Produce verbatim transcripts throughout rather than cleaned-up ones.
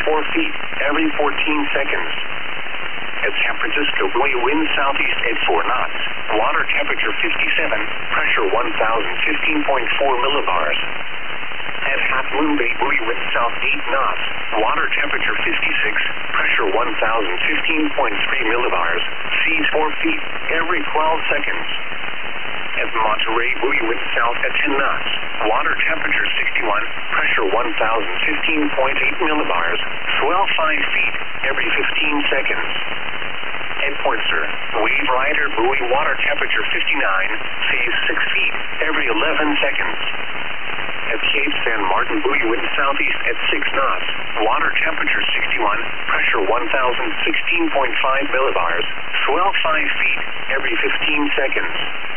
four feet every fourteen seconds. At San Francisco, Bay, wind southeast at four knots. Water temperature fifty-seven, pressure one thousand fifteen point four millibars. At Half Moon Bay, wind south eight knots. Water temperature fifty-six, pressure one thousand fifteen point three millibars. Seas four feet every twelve seconds. At Monterey, wind south at ten knots. Water temperature sixty-one, pressure one thousand fifteen point eight millibars. Swell five feet every fifteen seconds. At Poinsett, wave rider buoy, water temperature fifty-nine, seas six feet every eleven seconds. At Cape San Martin, buoy, wind southeast at six knots. Water temperature sixty-one, pressure one thousand sixteen point five millibars. Swell five feet every fifteen seconds.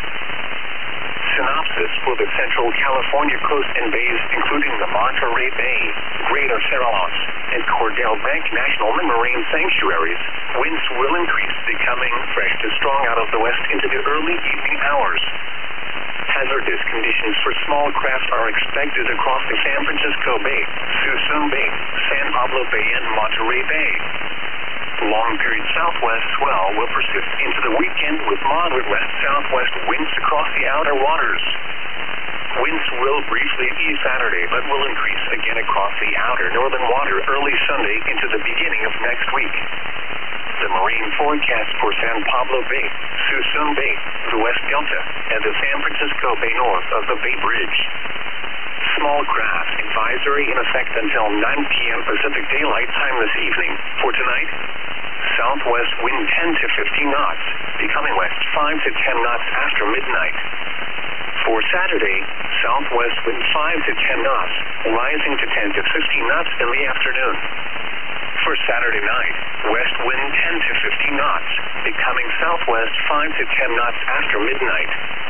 Synopsis for the Central California coast and bays, including the Monterey Bay, Greater Cerralos, and Cordell Bank National Marine Sanctuaries. Winds will increase, becoming fresh to strong out of the west into the early evening hours. Hazardous conditions for small craft are expected across the San Francisco Bay, Suisun Bay, San Pablo Bay, and Monterey Bay. Long-period southwest swell will persist into the weekend with moderate west-southwest winds across the outer waters. Winds will briefly ease Saturday, but will increase again across the outer northern water early Sunday into the beginning of next week. The marine forecast for San Pablo Bay, Suisun Bay, the West Delta, and the San Francisco Bay north of the Bay Bridge. Small craft advisory in effect until nine p.m. Pacific Daylight Time this evening. For tonight, southwest wind ten to fifteen knots, becoming west five to ten knots after midnight. For Saturday, southwest wind five to ten knots, rising to ten to fifteen knots in the afternoon. For Saturday night, west wind ten to fifteen knots, becoming southwest five to ten knots after midnight.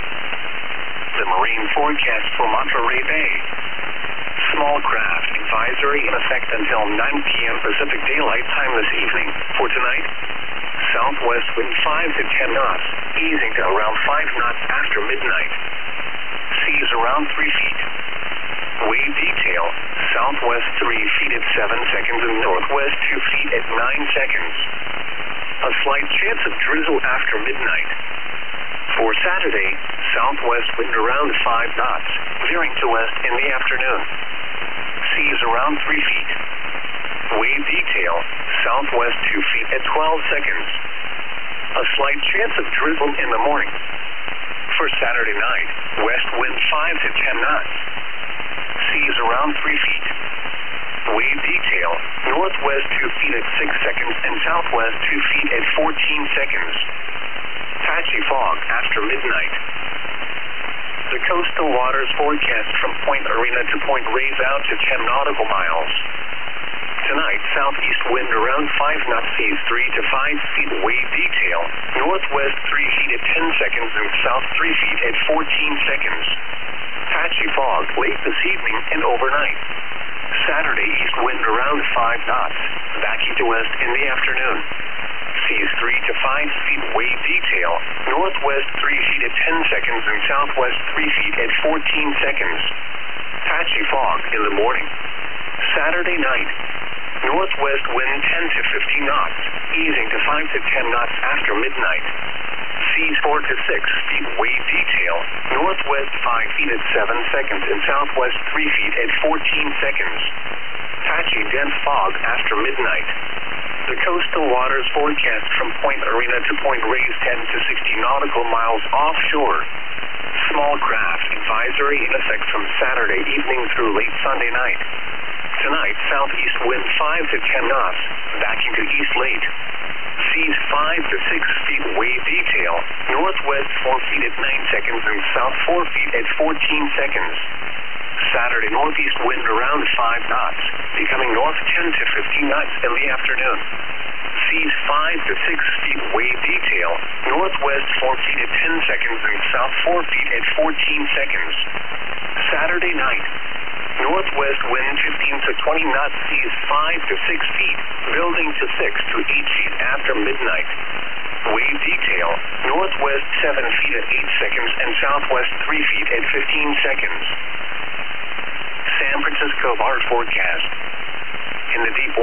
The marine forecast for Monterey Bay. Small craft advisory in effect until nine p.m. Pacific Daylight Time this evening. For tonight, southwest wind five to ten knots, easing to around five knots after midnight. Seas around three feet. Wave detail, southwest three feet at seven seconds and northwest two feet at nine seconds. A slight chance of drizzle after midnight. For Saturday, southwest wind around five knots, veering to west in the afternoon. Seas around three feet. Wave detail, southwest two feet at twelve seconds. A slight chance of drizzle in the morning. For Saturday night, west wind five to ten knots. Seas around three feet. Wave detail, northwest two feet at six seconds and southwest two feet at fourteen seconds. Patchy fog after midnight. The coastal waters forecast from Point Arena to Point Reyes out to ten nautical miles. Tonight, southeast wind around five knots, seas three to five feet. Wave detail, northwest three feet at ten seconds and south three feet at fourteen seconds. Patchy fog late this evening and overnight. Saturday, east wind around five knots, backing to west in the afternoon. Seas three to five feet. Wave detail, northwest three feet at ten seconds and southwest three feet at fourteen seconds. Patchy fog in the morning. Saturday night, northwest wind ten to fifteen knots, easing to five to ten knots after midnight. Seas four to six feet. Wave detail, northwest five feet at seven seconds and southwest three feet at fourteen seconds. Patchy dense fog after midnight. The coastal waters forecast from Point Arena to Point Reyes ten to sixty nautical miles offshore. Small craft advisory in effect from Saturday evening through late Sunday night. Tonight, southeast wind five to ten knots, backing to east late. Seas five to six feet. Wave detail, northwest four feet at nine seconds and south four feet at fourteen seconds. Saturday, northeast wind around five knots, becoming north ten to fifteen knots in the afternoon. Seas five to six feet. Wave detail, northwest four feet at ten seconds and south four feet at fourteen seconds. Saturday night, northwest wind fifteen to twenty knots, seas five to six feet, building to six to eight feet after midnight. Wave detail, northwest seven feet at eight seconds and southwest three feet at fifteen seconds. San Francisco Bar forecast. In the deep